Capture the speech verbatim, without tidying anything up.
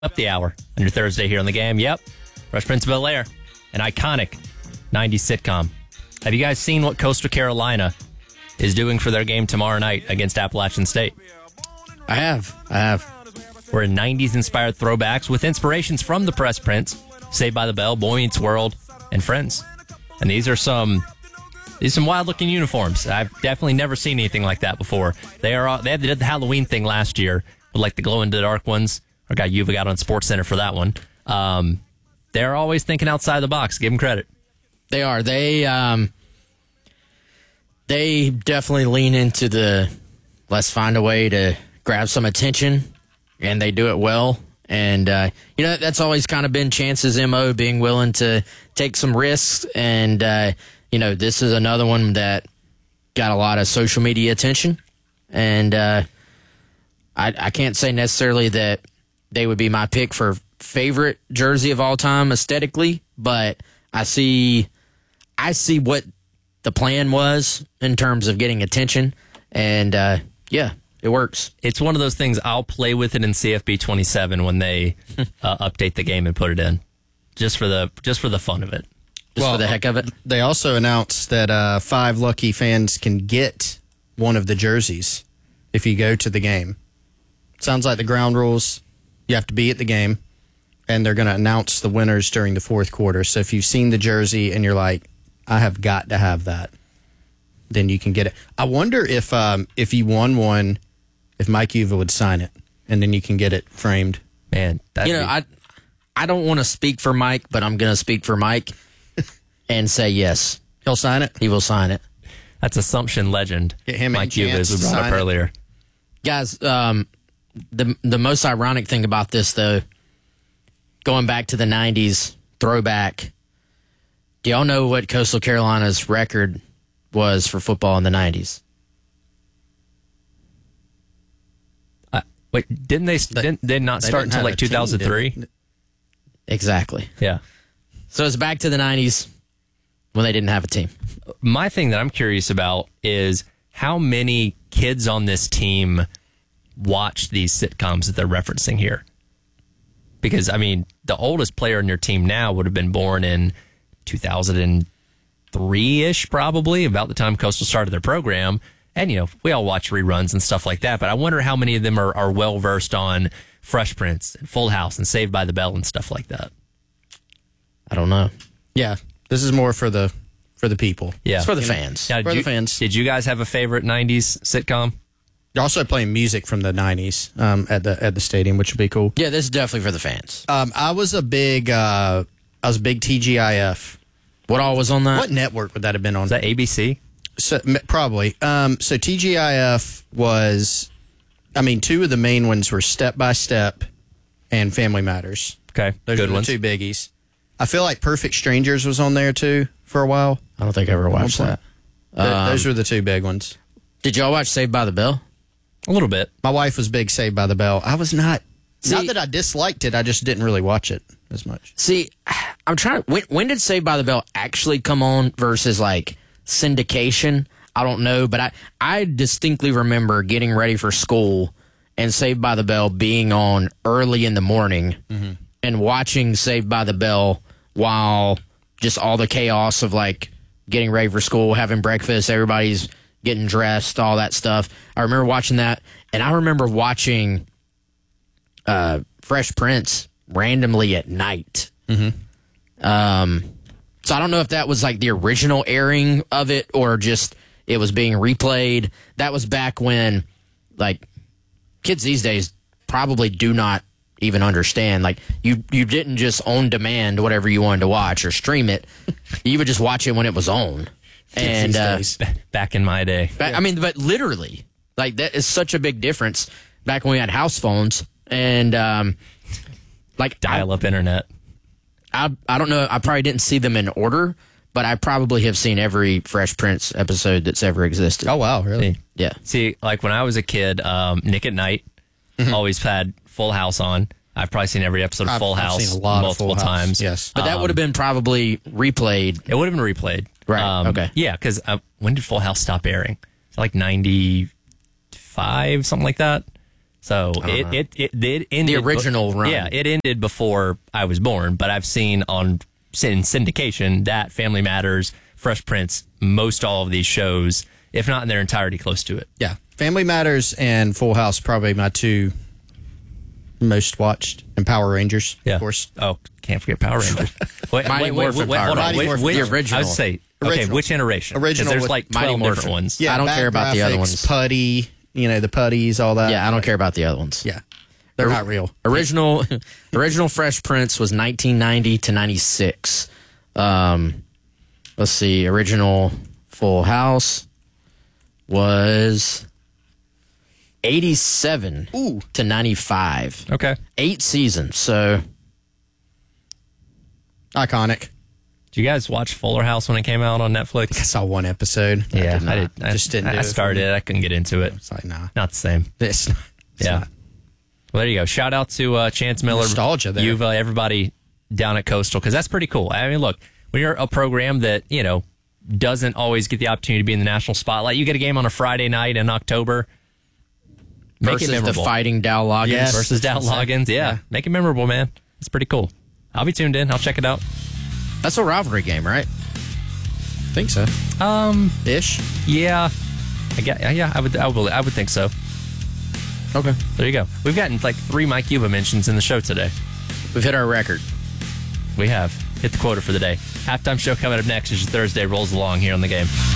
Up the hour on your Thursday here on the game. Yep. Fresh Prince of Bel-Air, an iconic nineties sitcom. Have you guys seen what Coastal Carolina is doing for their game tomorrow night against Appalachian State? I have. I have. We're in nineties-inspired throwbacks with inspirations from the Fresh Prince, Saved by the Bell, Boy Meets World, and Friends. And these are some these are some wild-looking uniforms. I've definitely never seen anything like that before. They are they had the Halloween thing last year with like the glow-in-the-dark ones. Our guy Yuva got on SportsCenter for that one. Um, they're always thinking outside the box. Give them credit. They are. They um, they definitely lean into the let's find a way to grab some attention, and they do it well. And, uh, you know, that's always kind of been Chance's M O, being willing to take some risks. And, uh, you know, this is another one that got a lot of social media attention. And uh, I, I can't say necessarily that they would be my pick for favorite jersey of all time aesthetically, but I see I see what the plan was in terms of getting attention, and uh, yeah, it works. It's one of those things I'll play with it in C F B twenty-seven when they uh, update the game and put it in, just for the just for the fun of it, just well, for the heck of it. They also announced that uh, five lucky fans can get one of the jerseys if you go to the game. Sounds like the ground rules. You have to be at the game, and they're going to announce the winners during the fourth quarter. So if you've seen the jersey and you're like, I have got to have that, then you can get it. I wonder if um, if you won one, if Mike Yuva would sign it, and then you can get it framed. Man, you know, be- I I don't want to speak for Mike, but I'm going to speak for Mike and say yes. He'll sign it? He will sign it. That's Assumption legend. Get him Mike Yuva, as we brought up it. earlier. Guys, um, the the most ironic thing about this, though, going back to the nineties throwback, do y'all know what Coastal Carolina's record was for football in the nineties? Uh, wait, didn't they, they didn't they not they start until like two thousand three? Exactly. Yeah. So it's back to the nineties when they didn't have a team. My thing that I'm curious about is how many kids on this team watch these sitcoms that they're referencing here. Because, I mean, the oldest player in your team now would have been born in two thousand three-ish, probably, about the time Coastal started their program. And, you know, we all watch reruns and stuff like that. But I wonder how many of them are, are well-versed on Fresh Prince and Full House and Saved by the Bell and stuff like that. I don't know. Yeah, this is more for the for the people. Yeah. It's for the fans. Now, for you, the fans. Did you guys have a favorite nineties sitcom? You're also playing music from the nineties um, at the at the stadium, which would be cool. Yeah, this is definitely for the fans. Um, I was a big uh, I was a big T G I F. What all was on that? What network would that have been on? Was that A B C? So, probably. Um, so T G I F was, I mean, two of the main ones were Step by Step and Family Matters. Okay, those good were ones. the two biggies. I feel like Perfect Strangers was on there too for a while. I don't think I ever watched that. Th- Um, those were the two big ones. Did y'all watch Saved by the Bell? A little bit. My wife was big Saved by the Bell. I was not. See, not that I disliked it. I just didn't really watch it as much. See, I'm trying to. When, when did Saved by the Bell actually come on versus like syndication? I don't know, but I, I distinctly remember getting ready for school and Saved by the Bell being on early in the morning mm-hmm. and watching Saved by the Bell while just all the chaos of like getting ready for school, having breakfast, everybody's getting dressed, all that stuff. I remember watching that, and I remember watching uh, Fresh Prince randomly at night. Mm-hmm. Um, so I don't know if that was like the original airing of it or just it was being replayed. That was back when, like, kids these days probably do not even understand. Like, you, you didn't just on demand whatever you wanted to watch or stream it. You would just watch it when it was on. And uh, back in my day, back, I mean, but literally, like, that is such a big difference. Back when we had house phones and um, like dial-up internet. I I don't know. I probably didn't see them in order, but I probably have seen every Fresh Prince episode that's ever existed. Oh wow, really? See, yeah. See, like when I was a kid, um, Nick at Night mm-hmm. always had Full House on. I've probably seen every episode of I've, Full I've House seen a lot multiple of Full House. times. Yes, but that um, would have been probably replayed. It would have been replayed, right? Um, okay, yeah. Because uh, when did Full House stop airing? Like ninety-five, something like that. So it, it, it, it ended. The original run. Yeah, it ended before I was born, but I've seen on in syndication that Family Matters, Fresh Prince, most all of these shows, if not in their entirety, close to it. Yeah. Family Matters and Full House, probably my two most watched, and Power Rangers, Yeah. of course. Oh, can't forget Power Rangers. Wait, Mighty wait, wait, Morphin wait, Power hold on. Rangers. Wait, Mighty which- Morphin. The original. I would say, okay, Original. which iteration? 'Cause Original there's with like Mighty twelve Morphin. different ones. I don't bad care about the other graphics, ones. Putty, you know, the putties, all that. Yeah, I don't care about the other ones. Yeah. They're not real. Original original Fresh Prince was nineteen ninety to ninety-six. Um, let's see. Original Full House was eighty-seven Ooh. to ninety-five. Okay. Eight seasons. So Iconic. Did you guys watch Fuller House when it came out on Netflix? I saw one episode. Yeah, did not. I did. I Just didn't I, do I it for started me. it. I couldn't get into it. It's like, nah. Not the same. It's not. It's Yeah. not. Well, there you go. Shout out to uh, Chance Miller. Nostalgia there. You've uh, everybody down at Coastal, because that's pretty cool. I mean, look, when you're a program that, you know, doesn't always get the opportunity to be in the national spotlight, you get a game on a Friday night in October. Make versus it the memorable. Fighting Dow Loggins. Yes. versus Dow That's what I'm saying. Loggins. Yeah. Yeah. Make it memorable, man. It's pretty cool. I'll be tuned in. I'll check it out. That's a rivalry game, right? I think so. Um, Ish. yeah, I get, yeah, I would, I would, I would think so. Okay. There you go. We've gotten like three Mike Cuba mentions in the show today. We've hit our record. We have hit the quota for the day. Halftime show coming up next as your Thursday rolls along here on the game.